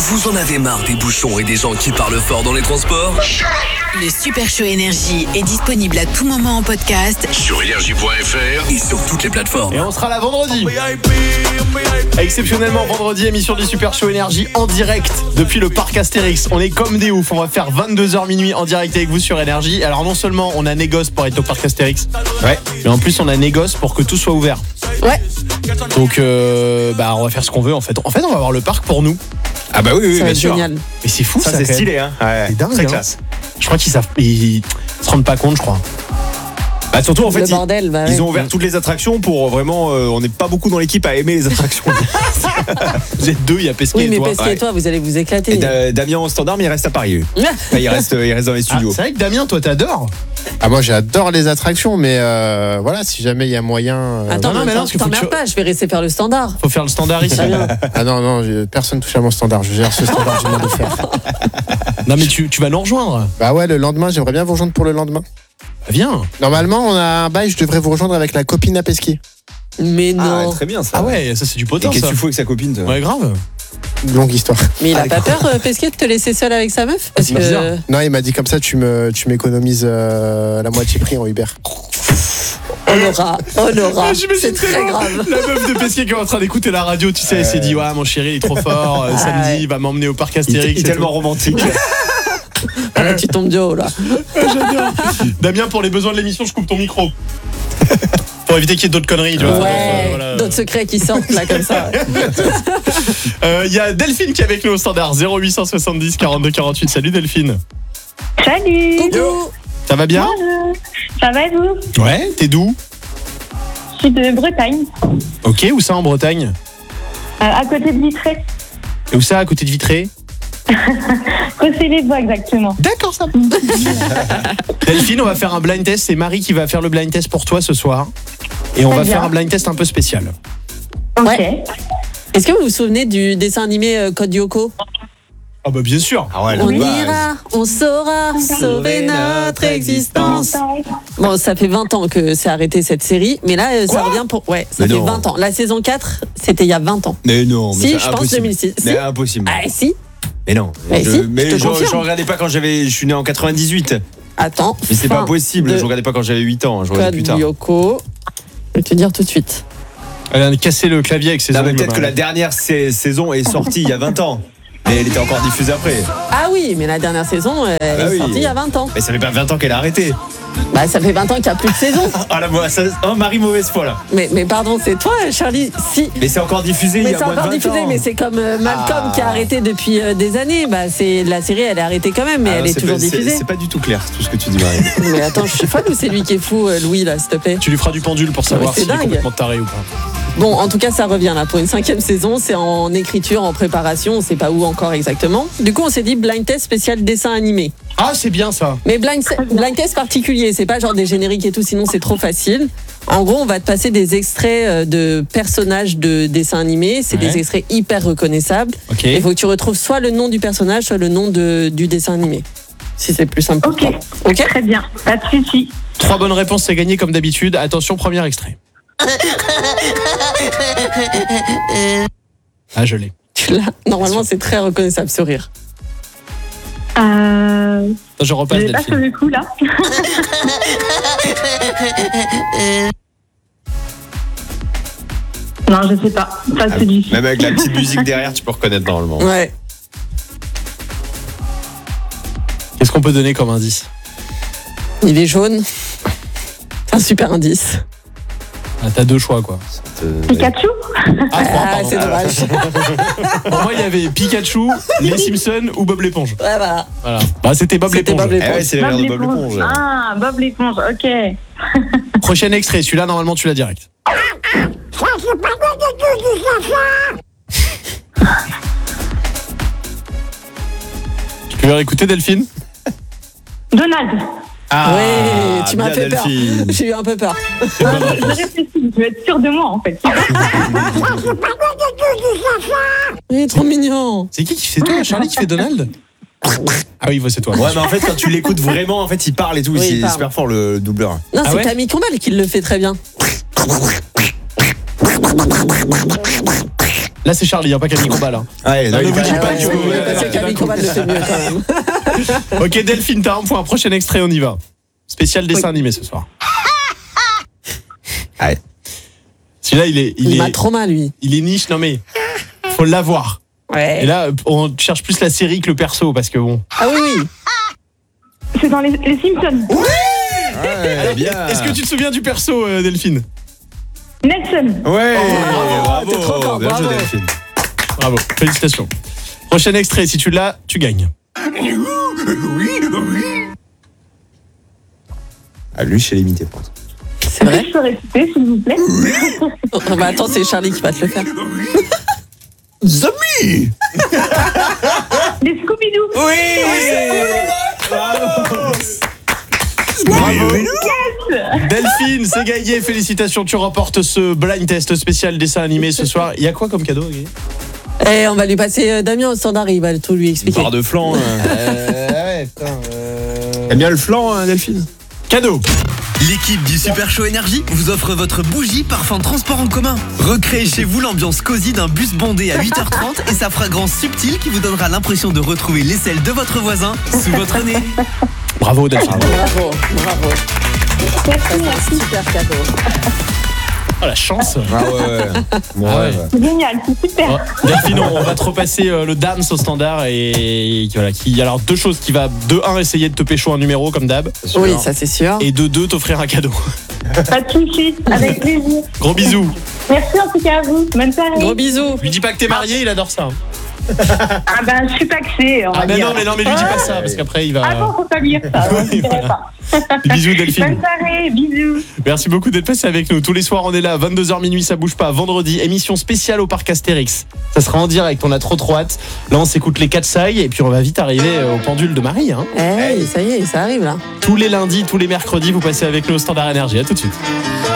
Vous en avez marre des bouchons et des gens qui parlent fort dans les transports ? Le Super Show Énergie est disponible à tout moment en podcast Sur énergie.fr et sur toutes les plateformes. Et on sera là vendredi. Exceptionnellement vendredi, émission du Super Show Énergie en direct depuis le parc Astérix. On est comme des oufs, on va faire 22h minuit en direct avec vous sur Énergie. Alors non seulement on a négoce pour être au parc Astérix, ouais, mais en plus on a négoce pour que tout soit ouvert. Ouais. Donc on va faire ce qu'on veut en fait. En fait on va avoir le parc pour nous. Ah bah oui, Ça va bien être sûr. génial. Mais c'est fou ça, Ça c'est quand stylé même. hein. Ouais, C'est dingue, très hein. classe. Je crois qu'ils se rendent pas compte, je crois. Bah surtout en fait Le bordel, bah ils ouais. ont ouvert toutes les attractions pour vraiment on n'est pas beaucoup dans l'équipe à aimer les attractions. Vous êtes deux, il y a Pesquet Oui, et mais toi. Pesquet et toi, vous allez vous éclater. Et Damien au standard mais il reste à Paris. Lui. Enfin, il reste dans les Ah, studios. c'est vrai que Damien, toi t'adores. Ah, moi j'adore les attractions, mais voilà, si jamais il y a moyen. Attends, non, mais non, parce que faut que t'emmerdes tu- pas, je vais rester faire le standard. Faut faire le standard ici. Très bien. Ah non, personne touche à mon standard. Je gère ce standard, je viens de faire. Non mais tu vas nous rejoindre. Bah ouais, le lendemain, j'aimerais bien vous rejoindre pour le lendemain. Viens. Normalement, on a un bail, je devrais vous rejoindre avec la copine à Pesquet. Mais Ah, non. très bien ça. Ah ouais, ça c'est du Et potin qu'est-ce ça. que tu fous avec sa copine toi? Ouais, grave. Longue histoire. Mais il a pas peur, Pesquet, de te laisser seul avec sa meuf? Parce C'est bizarre. que. Non, il m'a dit comme ça, tu m'économises la moitié prix en Uber. On aura. J'imagine C'est très tellement grave. La meuf de Pesquet qui est en train d'écouter la radio, tu sais, elle s'est dit ouais mon chéri il est trop fort, samedi ouais. il va m'emmener au parc Il Astérix. est et tellement tout. romantique. Ah, là, tu tombes du haut, là. J'adore. Damien, pour les besoins de l'émission, je coupe ton micro. Pour éviter qu'il y ait d'autres conneries, tu vois. Ouais, Voilà. d'autres secrets qui sortent, là, comme ça. Il y a Delphine qui est avec nous au standard 0870 42 48. Salut Delphine. Salut. Coucou. Ça va bien? Bonjour. Ça va et vous? Ouais. T'es d'où? Je suis de Bretagne, Ok, où ça en Bretagne? à côté de Vitré. Et où ça, à côté de Vitré? Cossez-les-Bois exactement. D'accord, ça. Delphine, on va faire un blind test. C'est Marie qui va faire le blind test pour toi ce soir. Et on Très va bien. faire un blind test un peu spécial. Ok. Ouais. Est-ce que vous vous souvenez du dessin animé Code Lyoko? Ah bah bien sûr. Ah ouais, On la base. ira, on saura sauver notre existence. Bon, ça fait 20 ans que c'est arrêté cette série, mais là, ça revient pour. Ouais, ça Mais fait non. 20 ans. La saison 4, c'était il y a 20 ans. Mais non, mais Si, c'est je pense impossible. 2006. Mais Si. impossible. Ah, si. Mais non. Mais si, mais je te confirme. je regardais pas quand je suis né en 98. Attends. Mais c'est fin pas possible, de je regardais pas quand j'avais 8 ans, je regardais Code plus tard. Lyoko. Je vais te dire tout de suite. Elle a cassé le clavier avec ses Non, mais ongles. peut-être que la dernière saison est sortie il y a 20 ans. Mais elle était encore diffusée après. Ah oui, mais la dernière saison, elle bah est oui. sortie il y a 20 ans. Mais ça fait pas 20 ans qu'elle a arrêté. Bah, ça fait 20 ans qu'il n'y a plus de saison. Marie mauvaise foi là. Mais pardon, c'est toi, Charlie. Si. Mais c'est encore diffusé il Mais y a c'est moins de encore 20 diffusé, ans. mais c'est comme Malcolm qui a arrêté depuis des années. Bah, la série, elle est arrêtée quand même, mais Ah elle non, est toujours pas- diffusée. C'est pas du tout clair tout ce que tu dis, Marie. Mais attends, je suis folle ou c'est lui qui est fou, Louis, là, s'il te plaît? Tu lui feras du pendule pour savoir Ouais, c'est s'il est dingue. complètement taré ou pas. Bon, en tout cas, ça revient là pour une 5e saison. C'est en écriture, en préparation. On sait pas où encore exactement. Du coup, on s'est dit blind test spécial dessin animé. Ah, c'est bien ça. Mais blind test particulier, c'est pas genre des génériques et tout, sinon c'est trop facile. En gros, on va te passer des extraits de personnages de dessins animés. C'est Ouais. des extraits hyper reconnaissables. Ok. Il faut que tu retrouves soit le nom du personnage, soit le nom du dessin animé. Si c'est plus simple pour Ok. toi. Ok. Très bien. Pas de souci. 3 bonnes réponses, c'est gagné comme d'habitude. Attention, premier extrait. Ah, je l'ai. Tu l'as. Normalement, c'est très reconnaissable ce rire. Je Je repasse vais pas Delphine. sur le coup là. Non, je sais pas. Pas celui-ci. Même avec la petite musique derrière, tu peux reconnaître normalement. Ouais. Qu'est-ce qu'on peut donner comme indice? Il est jaune. C'est un super indice. Ah, t'as 2 choix, quoi. Pikachu? Ah, 3, pardon. C'est dommage. Pour moi, il y avait Pikachu, les Simpsons ou Bob l'éponge. Ouais, voilà. Voilà. Bah, c'était Bob C'était l'éponge. Bob l'éponge. Eh ouais, c'est la mère de Bob l'éponge. Ah, Bob l'éponge, ok. Prochain extrait, celui-là, normalement, tu l'as direct. Tu peux réécouter, Delphine? Donald. Ah, Ouais, tu m'as bien, fait peur. Delphine. J'ai eu un peu peur. C'est bonne Je réponse. réfléchis, je veux être sûre de moi en fait. Il est trop mignon. C'est qui fait toi, Charlie, qui fait Donald? Ah oui, c'est toi. Ouais, mais en fait, quand tu l'écoutes vraiment, en fait, il parle et tout. Oui, il c'est parle. super fort le doubleur. Non, Ah c'est ouais Camille Combal qui le fait très bien. Là, c'est Charlie, pas Camille Combal. Hein. Ouais, là, ne il vous va- dites pas Ouais, que vous- ouais, parce que Camille Combal le fait mieux quand même. Ok, Delphine, t'as un point. Prochain extrait, on y va. Spécial dessin animé ce soir. Ouais. Celui-là, Il m'a trop mal, lui. il est niche, non mais faut l'avoir. Ouais. Et là, on cherche plus la série que le perso parce que bon. Ah oui, oui. C'est dans les Simpsons. Ouais, bien. Est-ce que tu te souviens du perso, Delphine? Nelson. Ouais, t'es trop fort, bien joué bravo. Delphine. Bravo, félicitations. Prochain extrait, si tu l'as, tu gagnes. Ah, lui, chez limité, pour l'instant. C'est vrai. Je peux répéter, s'il vous plaît. Oh, bah attends, c'est Charlie qui va te le faire. Zami. Les Scooby-Doo. Delphine, c'est gagné, félicitations, tu remportes ce blind test spécial dessin animé ce soir. Il y a quoi comme cadeau, Guy? Et on va lui passer Damien au standard, il va tout lui Une expliquer. barre de flan. Ouais, putain. T'aimes bien le flan, hein, Delphine? Cadeau. L'équipe du Super Show Énergie vous offre votre bougie parfum transport en commun. Recréez chez vous l'ambiance cosy d'un bus bondé à 8h30 et sa fragrance subtile qui vous donnera l'impression de retrouver l'aisselle de votre voisin sous votre nez. Bravo, Delphine. Bravo, bravo. Super cadeau. Oh, la chance. Ah ouais. Bon, Ah ouais. ouais. C'est génial, c'est super. Oh, Delphine, on va te repasser le Dams au standard et voilà, alors deux choses qui va de 1 essayer de te pécho un numéro comme d'hab Oui, ça c'est sûr. et de 2 t'offrir un cadeau. Pas de soucis, avec plaisir. Gros bisous. Merci en tout cas à vous. Bonne soirée. Gros bisous. Lui dis pas que t'es marié, il adore ça. Ah ben, je suis paxée, on va Ah mais dire. non, lui dis pas ça parce qu'après il Ah non, va. faut pas dire ça. Oui, Je dirais voilà. pas. Bisous Delphine. Bonne soirée, bisous. Merci beaucoup d'être passé avec nous. Tous les soirs, on est là, 22h minuit, ça bouge pas. Vendredi, émission spéciale au parc Astérix. Ça sera en direct, on a trop hâte. Là, on s'écoute les 4 sailles et puis on va vite arriver au pendule de Marie. Hein. Eh, ça y est, ça arrive là. Tous les lundis, tous les mercredis, vous passez avec nous au Standard Énergie. À tout de suite.